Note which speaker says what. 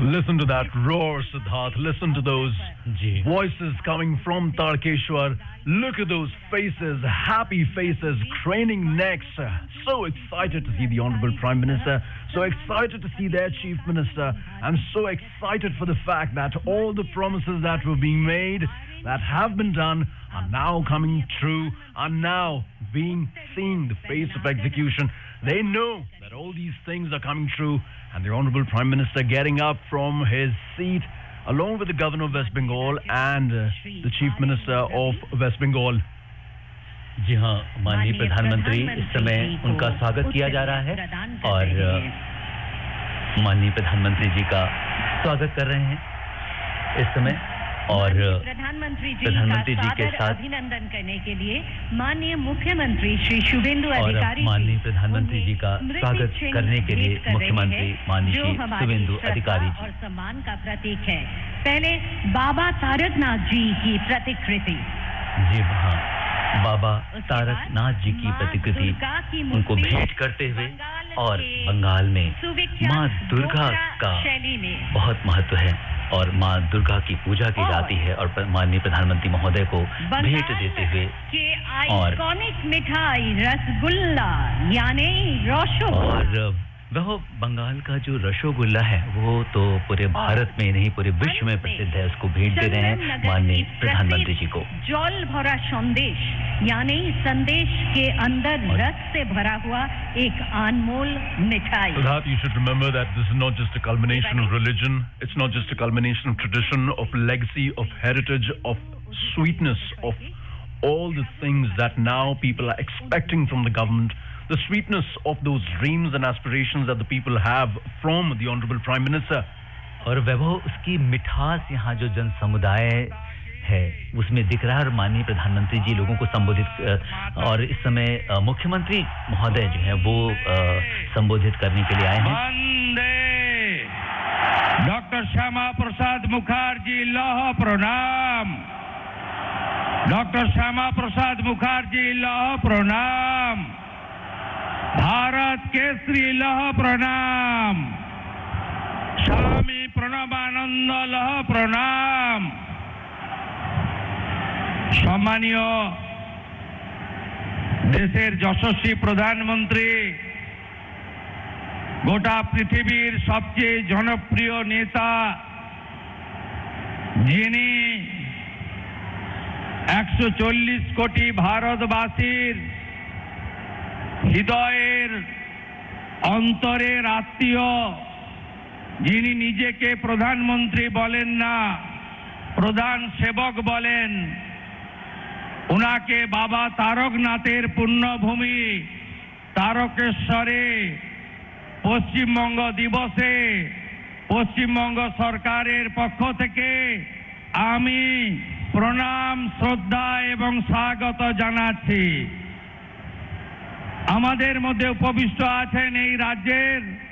Speaker 1: Listen to that roar, Siddharth. Listen to those voices coming from Tarkeshwar. Look at those faces, happy faces, craning necks. So excited to see the Honorable Prime Minister. So excited to see their Chief Minister. And so excited for the fact that all the promises that were being made, that have been done, are now coming true, are now seeing the face of execution. They know that all these things are coming true, and the Honorable Prime Minister getting up from his seat along with the Governor of West Bengal and the Chief Minister of West Bengal.
Speaker 2: जी हाँ, माननीय प्रधानमंत्री इस समय उनका स्वागत किया जा रहा है और माननीय प्रधानमंत्री जी का स्वागत कर रहे हैं इस समय और प्रधानमंत्री जी के साथ
Speaker 3: अभिनंदन करने के लिए माननीय मुख्यमंत्री श्री शुभेंदु अधिकारी,
Speaker 2: माननीय प्रधानमंत्री जी का स्वागत करने के लिए मुख्यमंत्री माननीय शुभेंदु अधिकारी
Speaker 3: और सम्मान का प्रतीक है। पहले बाबा तारकनाथ जी की प्रतिकृति,
Speaker 2: जी हाँ, बाबा तारकनाथ जी की प्रतिकृति उनको भेंट करते हुए और बंगाल में माँ दुर्गा का बहुत महत्व है और माँ दुर्गा की पूजा की जाती है और माननीय प्रधानमंत्री महोदय को भेंट देते हुए और
Speaker 3: आइकॉनिक मिठाई रसगुल्ला यानी रसगुल्ला,
Speaker 2: और वह बंगाल का जो रसगुल्ला है वो तो पूरे भारत में नहीं पूरे विश्व में प्रसिद्ध है, उसको भेंट दे रहे हैं माननीय प्रधानमंत्री जी को।
Speaker 3: जल भरा संदेश यानी संदेश के अंदर रस से भरा हुआ एक अनमोल मिठाई।
Speaker 1: Siddharth, you should remember that this is not just a culmination of religion, it's not just a culmination of tradition, of legacy, of heritage, of sweetness, of all the things that now people are expecting from the government. The sweetness of those dreams and aspirations that the people have from the Honorable Prime Minister.
Speaker 2: और वैभव उसकी मिठास यहाँ जो जन समुदाय है उसमें दिख रहा है और माननीय प्रधानमंत्री जी लोगों को संबोधित और इस समय मुख्यमंत्री महोदय जो है वो संबोधित करने के लिए आए हैं।
Speaker 4: डॉक्टर श्यामा प्रसाद मुखर्जी लौह प्रणाम, डॉक्टर श्यामा प्रसाद मुखर्जी लौह प्रणाम, भारत केसरी लह प्रणाम, स्वामी प्रणबानंद लह प्रणाम। सम्मानीय देशेर यशस्वी प्रधानमंत्री, गोटा पृथिवीर सबचेये जनप्रिय नेता जिनी 140 कोटी भारतवासीर हृदयेर अंतरेर आत्मीय, जिनी निजेके प्रधानमंत्री बोलेन ना प्रधान सेवक बोलेन, उनाके बाबा तारकनाथेर पुण्यभूमि तारकेश्वरे पश्चिमबंग दिवसे पश्चिमबंग सरकारेर पक्ष थेके आमी प्रणाम श्रद्धा एवं स्वागत जानाচ্ছি। আমাদের মধ্যে উপবিষ্ট আছেন এই রাজ্যের